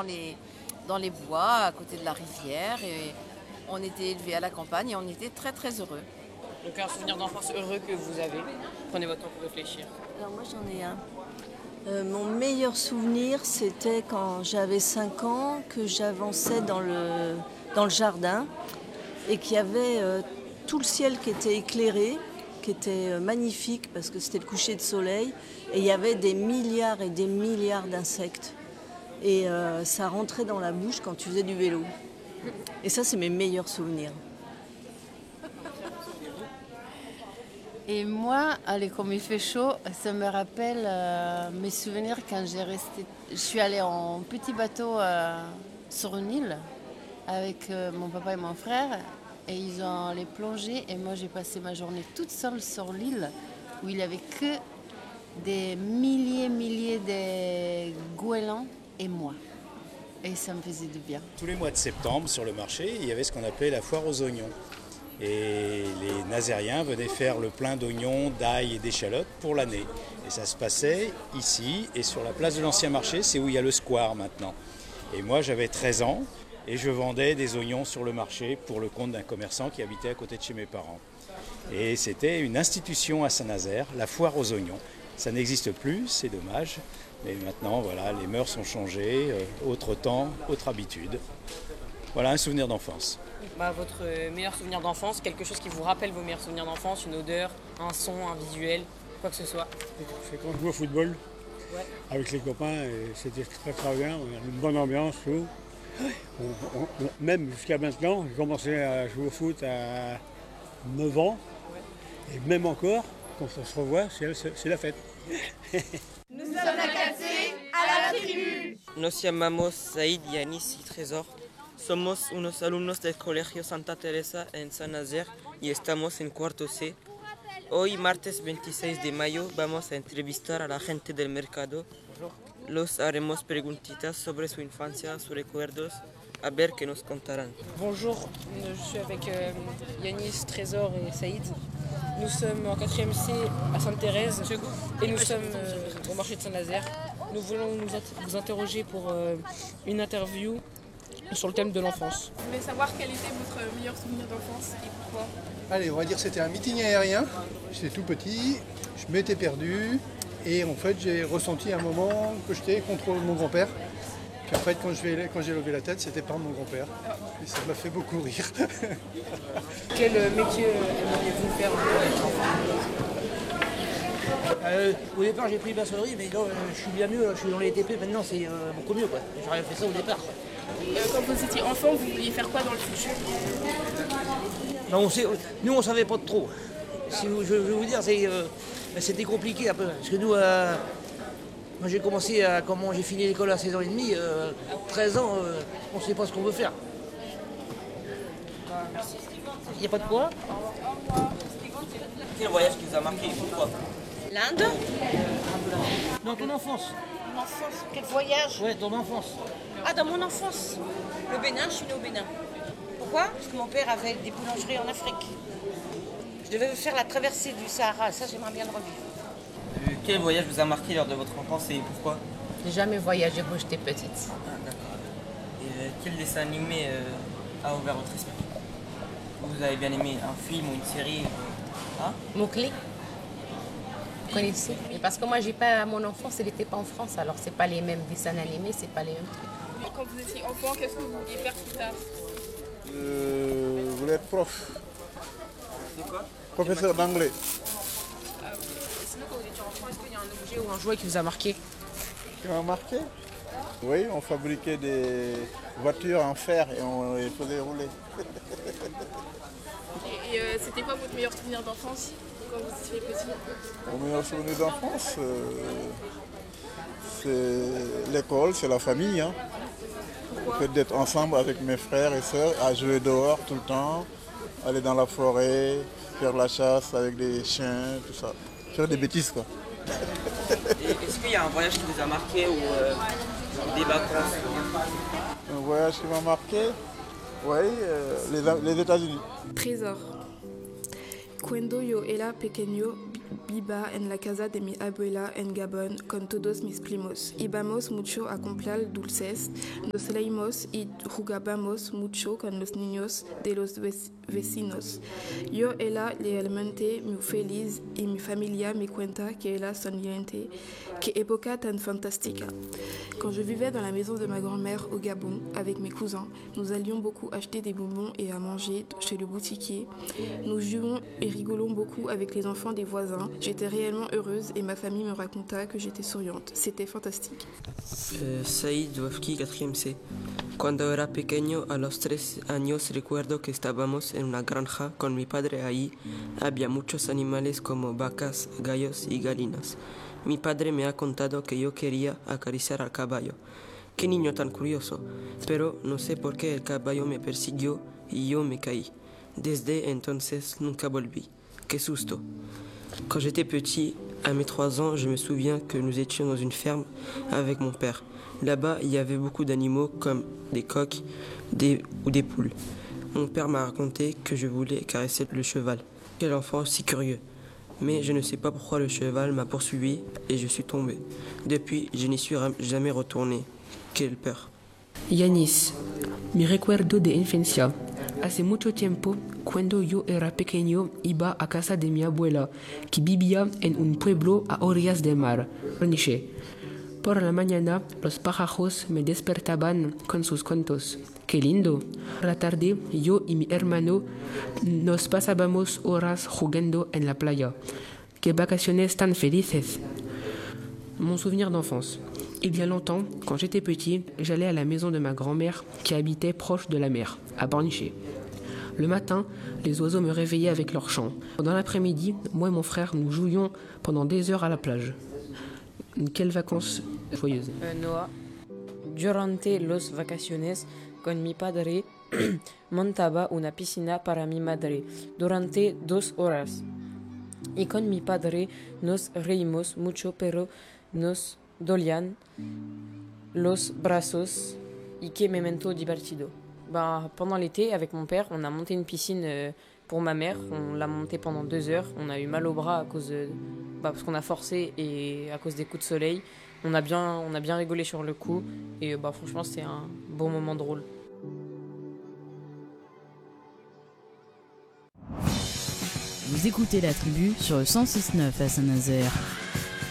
dans les bois, à côté de la rivière. Et on était élevés à la campagne et on était très très heureux. Donc un souvenir d'enfance heureux que vous avez. Prenez votre temps pour réfléchir. Alors moi j'en ai un. Mon meilleur souvenir, c'était quand j'avais 5 ans, que j'avançais dans le jardin et qu'il y avait tout le ciel qui était éclairé, qui était magnifique parce que c'était le coucher de soleil et il y avait des milliards et des milliards d'insectes. Et ça rentrait dans la bouche quand tu faisais du vélo. Et ça, c'est mes meilleurs souvenirs. Et moi, allez, comme il fait chaud, ça me rappelle mes souvenirs quand je suis allée en petit bateau sur une île avec mon papa et mon frère et ils ont allé plonger et moi j'ai passé ma journée toute seule sur l'île où il n'y avait que des milliers de goélands et moi. Et ça me faisait du bien. Tous les mois de septembre, sur le marché, il y avait ce qu'on appelait la foire aux oignons. Et les Nazériens venaient faire le plein d'oignons, d'ail et d'échalotes pour l'année. Et ça se passait ici et sur la place de l'Ancien Marché, c'est où il y a le square maintenant. Et moi j'avais 13 ans et je vendais des oignons sur le marché pour le compte d'un commerçant qui habitait à côté de chez mes parents. Et c'était une institution à Saint-Nazaire, la foire aux oignons. Ça n'existe plus, c'est dommage. Mais maintenant, voilà, les mœurs ont changé, autre temps, autre habitude. Voilà un souvenir d'enfance. Votre meilleur souvenir d'enfance, quelque chose qui vous rappelle vos meilleurs souvenirs d'enfance, une odeur, un son, un visuel, quoi que ce soit. C'est quand je jouais au football avec les copains et c'était très bien, on avait une bonne ambiance, tout. Même jusqu'à maintenant, j'ai commencé à jouer au foot à 9 ans et même encore, quand on se revoit, c'est la fête. Nous sommes la 4C à la tribu. Nos llamamos Said, Yanis y Trésor. Somos unos alumnos del Colegio Santa Teresa en Saint-Nazaire y estamos en cuarto C. Hoy, martes 26 de mayo, vamos a entrevistar a la gente del mercado. Los haremos preguntitas sobre su infancia, sus recuerdos, a ver qué nos contarán. Bonjour, je suis avec Yanis, Trésor et Saïd. Nous sommes en 4e C à Sainte-Thérèse et nous sommes au marché de Saint-Nazaire. Nous voulons vous interroger pour une interview sur le thème de l'enfance. Je voulais savoir quel était votre meilleur souvenir d'enfance et pourquoi. Allez, on va dire que c'était un meeting aérien. J'étais tout petit, je m'étais perdu et en fait j'ai ressenti un moment que j'étais contre mon grand-père. Puis en fait quand j'ai levé la tête, c'était par mon grand-père. Et ça m'a fait beaucoup rire. Quel métier aimeriez-vous faire Au départ j'ai pris maçonnerie mais non, je suis bien mieux, je suis dans les TP maintenant, c'est beaucoup mieux quoi. J'aurais fait ça au départ. Quand vous étiez enfant, vous vouliez faire quoi dans le futur? Non, nous on savait pas trop. Si je vais vous dire, c'était compliqué un peu. Parce que nous, moi j'ai commencé comment j'ai fini l'école à 16 ans et demi, 13 ans, on ne sait pas ce qu'on veut faire. Il n'y a pas de quoi. Quel voyage qui vous a marqué et pourquoi? L'Inde? Dans ton enfance. Mon enfance? Quel voyage? Ouais, ton enfance. Ah, dans mon enfance. Le Bénin, je suis née au Bénin. Pourquoi? Parce que mon père avait des boulangeries en Afrique. Je devais faire la traversée du Sahara, ça j'aimerais bien le revivre. Quel voyage vous a marqué lors de votre enfance et pourquoi? J'ai jamais voyagé quand j'étais petite. Ah, d'accord. Et quel dessin animé a ouvert votre esprit? Vous avez bien aimé un film ou une série? Mowgli. Vous connaissez? Et parce que moi, mon enfance, elle n'était pas en France, alors c'est pas les mêmes dessins animés, c'est pas les mêmes trucs. Quand vous étiez enfant, qu'est-ce que vous vouliez faire plus tard? Je voulais être prof. De quoi? Professeur d'anglais. Sinon, quand vous étiez enfant, est-ce qu'il y a un objet ou un jouet qui vous a marqué? Qui m'a marqué? Oui, on fabriquait des voitures en fer et on les faisait rouler. Et c'était quoi votre meilleur souvenir d'enfance quand vous étiez petit? Mon meilleur souvenir d'enfance, c'est l'école, c'est la famille. Hein. Le fait d'être ensemble avec mes frères et sœurs, à jouer dehors tout le temps, aller dans la forêt, faire la chasse avec des chiens, tout ça. Faire des bêtises quoi. Est-ce qu'il y a un voyage qui vous a marqué ou des vacances? Un voyage qui m'a marqué? Oui, les États-Unis. Trésor. Cuando yo era pequeño viva en la casa de mi abuela en Gabón con todos mis primos. Íbamos mucho a comprar dulces, nos leímos y jugábamos mucho con los niños de los vecinos. Yo era realmente muy feliz y mi familia me cuenta que era sonriente. Qué época tan fantástica. Quand je vivais dans la maison de ma grand-mère au Gabon avec mes cousins, nous allions beaucoup acheter des bonbons et à manger chez le boutiquier. Nous jouions et rigolons beaucoup avec les enfants des voisins. J'étais réellement heureuse et ma famille me raconta que j'étais souriante. C'était fantastique. Said Wafki, 4e C. Cuando era pequeño, a los 3 años, recuerdo que estábamos en una granja con mi padre ahí. Había muchos animales como vacas, gallos y gallinas. Mi padre me ha contado que yo quería acariciar al caballo. Qué niño tan curioso. Pero no sé por qué el caballo me persiguió y yo me caí. Desde entonces nunca volví. Qué susto. Quand j'étais petit, à mes 3 ans, je me souviens que nous étions dans une ferme avec mon père. Là-bas, il y avait beaucoup d'animaux comme des coqs ou des poules. Mon père m'a raconté que je voulais caresser le cheval. Quel enfant si curieux. Mais je ne sais pas pourquoi le cheval m'a poursuivi et je suis tombé. Depuis, je n'y suis jamais retourné. Quelle peur. Yanis, mi recuerdo de infancia. Hace mucho tiempo, cuando yo era pequeño, iba a casa de mi abuela, que vivía en un pueblo a orillas del mar, Reniche. Por la mañana, los pájaros me despertaban con sus cuentos. ¡Qué lindo! Por la tarde, yo y mi hermano nos pasábamos horas jugando en la playa. ¡Qué vacaciones tan felices! Mon souvenir d'enfance. Il y a longtemps, quand j'étais petit, j'allais à la maison de ma grand-mère qui habitait proche de la mer, à Pornichet. Le matin, les oiseaux me réveillaient avec leurs chants. Dans l'après-midi, moi et mon frère, nous jouions pendant des heures à la plage. Quelles vacances joyeuses. Noah, durante los vacaciones con mi padre montaba una piscina para mi madre durante 2 horas. Y con mi padre nos reímos mucho, pero nos dolían los brazos y qué momento divertido. Pendant l'été, avec mon père, on a monté une piscine pour ma mère. On l'a montée pendant 2 heures. On a eu mal au bras à cause parce qu'on a forcé et à cause des coups de soleil. On a bien rigolé sur le coup. Et franchement, c'était un bon moment drôle. Vous écoutez La Tribu sur le 106.9 à Saint-Nazaire.